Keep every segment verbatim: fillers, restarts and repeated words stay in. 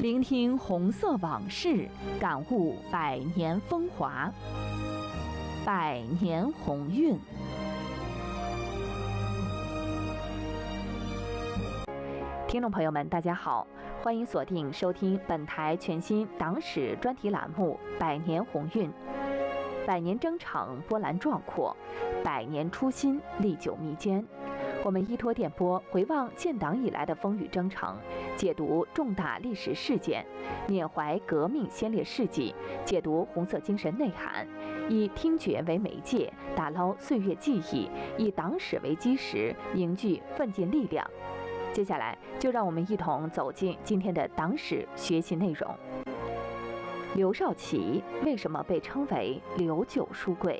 聆听红色往事，感悟百年风华。百年鸿运。听众朋友们，大家好，欢迎锁定收听本台全新党史专题栏目《百年鸿运》。百年征程波澜壮阔，百年初心历久弥坚。我们依托电波回望建党以来的风雨征程，解读重大历史事件，缅怀革命先烈事迹，解读红色精神内涵，以听觉为媒介，打捞岁月记忆，以党史为基石，凝聚奋进力量。接下来，就让我们一同走进今天的党史学习内容。刘少奇为什么被称为刘九书柜？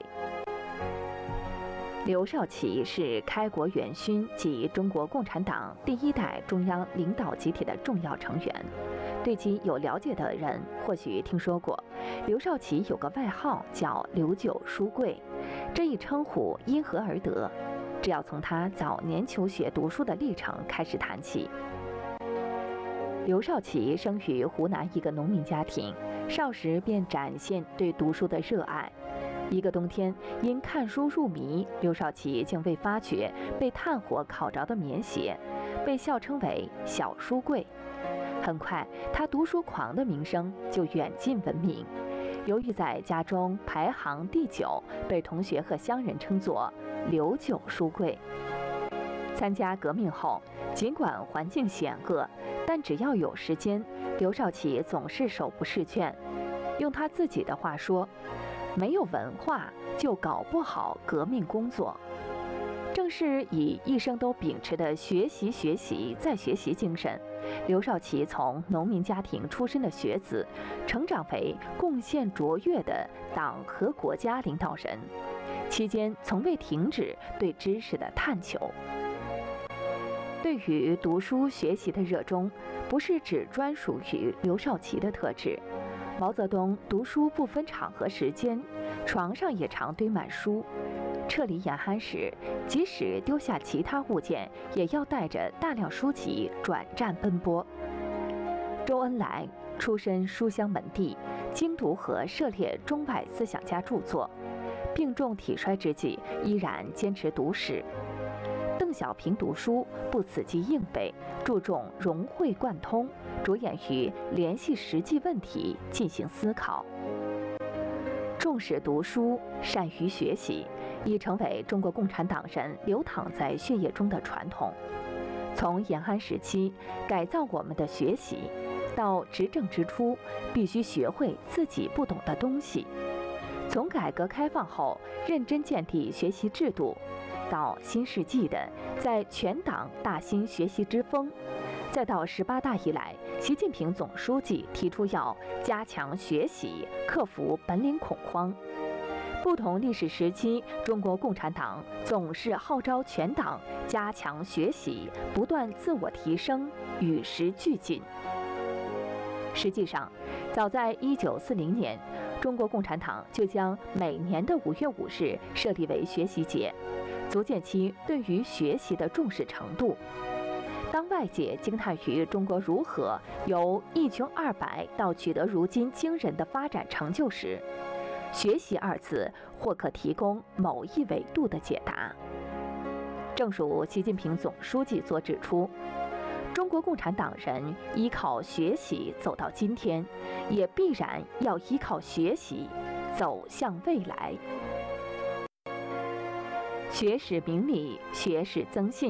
刘少奇是开国元勋及中国共产党第一代中央领导集体的重要成员。对其有了解的人或许听说过，刘少奇有个外号叫刘九书柜，这一称呼因何而得？这要从他早年求学读书的历程开始谈起。刘少奇生于湖南一个农民家庭，少时便展现对读书的热爱。一个冬天，因看书入迷，刘少奇竟未发觉被炭火烤着的棉鞋，被笑称为小书柜。很快，他读书狂的名声就远近闻名。由于在家中排行第九，被同学和乡人称作刘九书柜。参加革命后，尽管环境险恶，但只要有时间，刘少奇总是手不释卷。用他自己的话说，没有文化就搞不好革命工作。正是以一生都秉持的学习学习再学习精神，刘少奇从农民家庭出身的学子，成长为贡献卓越的党和国家领导人，期间从未停止对知识的探求。对于读书学习的热衷，不是只专属于刘少奇的特质。毛泽东读书不分场合时间，床上也常堆满书。撤离延安时，即使丢下其他物件，也要带着大量书籍转战奔波。周恩来出身书香门第，精读和涉猎中外思想家著作，病重体衰之际，依然坚持读史。邓小平读书不死记硬背，注重融会贯通，着眼于联系实际问题进行思考。重视读书，善于学习，已成为中国共产党人流淌在血液中的传统。从延安时期改造我们的学习，到执政之初必须学会自己不懂的东西；从改革开放后认真建立学习制度，到新世纪的在全党大兴学习之风，再到十八大以来，习近平总书记提出要加强学习，克服本领恐慌。不同历史时期，中国共产党总是号召全党加强学习，不断自我提升，与时俱进。实际上，早在一九四零年，中国共产党就将每年的五月五日设立为学习节，足见其对于学习的重视程度。当外界惊叹于中国如何由一穷二白到取得如今惊人的发展成就时，学习二字或可提供某一维度的解答。正如习近平总书记所指出，中国共产党人依靠学习走到今天，也必然要依靠学习走向未来。学史明理，学史增信，